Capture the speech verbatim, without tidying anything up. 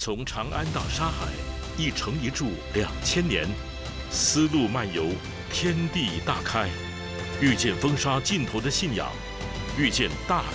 从长安到沙海，一城一柱两千年，丝路漫游，天地大开，遇见风沙尽头的信仰，遇见大